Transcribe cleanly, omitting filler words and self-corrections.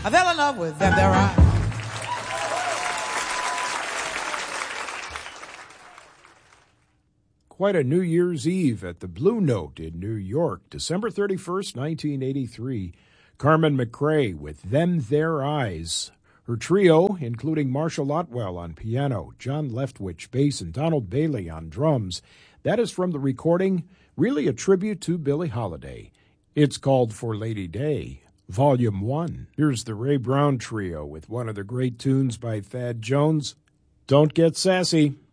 I fell in love with them, their eyes. Quite a New Year's Eve at the Blue Note in New York, December 31st, 1983. Carmen McRae with Them Their Eyes. Her trio, including Marshall Otwell on piano, John Leftwich bass, and Donald Bailey on drums. That is from the recording, really a tribute to Billie Holiday. It's called For Lady Day, Volume 1. Here's the Ray Brown Trio with one of the great tunes by Thad Jones, Don't Get Sassy.